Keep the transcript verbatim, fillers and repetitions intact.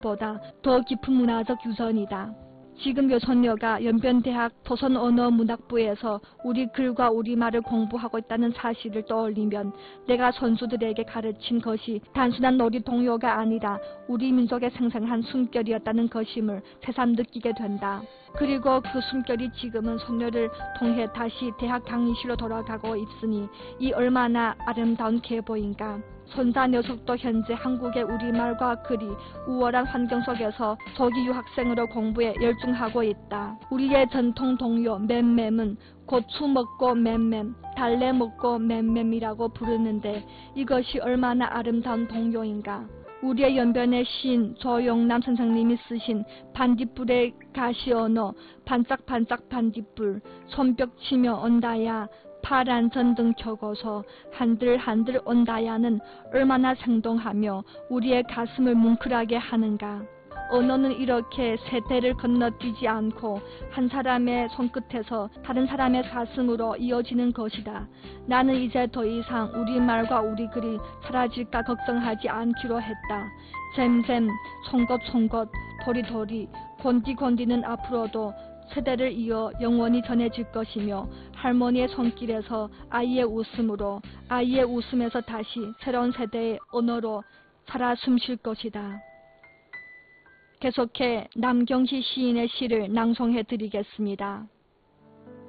보다 더 깊은 문화적 유전이다. 지금 요선녀가 연변대학 조선언어문학부에서 우리 글과 우리말을 공부하고 있다는 사실을 떠올리면 내가 선수들에게 가르친 것이 단순한 놀이동요가 아니라 우리 민족의 생생한 숨결이었다는 것임을 새삼 느끼게 된다. 그리고 그 숨결이 지금은 선녀를 통해 다시 대학 강의실로 돌아가고 있으니 이 얼마나 아름다운 계보인가. 손자 녀석도 현재 한국의 우리말과 글이 우월한 환경 속에서 조기 유학생으로 공부에 열중하고 있다. 우리의 전통 동요 맴맴은 고추 먹고 맴맴, 달래 먹고 맴맴이라고 부르는데 이것이 얼마나 아름다운 동요인가. 우리의 연변의 시인 조용남 선생님이 쓰신 반딧불의 가시언어 반짝반짝 반딧불 손뼉 치며 온다야 파란 전등 켜고서 한들한들 온다야는 얼마나 생동하며 우리의 가슴을 뭉클하게 하는가. 언어는 이렇게 세대를 건너뛰지 않고 한 사람의 손끝에서 다른 사람의 가슴으로 이어지는 것이다. 나는 이제 더 이상 우리말과 우리 글이 사라질까 걱정하지 않기로 했다. 잼잼, 송곳송곳, 도리도리, 곤디곤디는 앞으로도 세대를 이어 영원히 전해질 것이며 할머니의 손길에서 아이의 웃음으로 아이의 웃음에서 다시 새로운 세대의 언어로 살아 숨쉴 것이다. 계속해 남경희 시인의 시를 낭송해 드리겠습니다.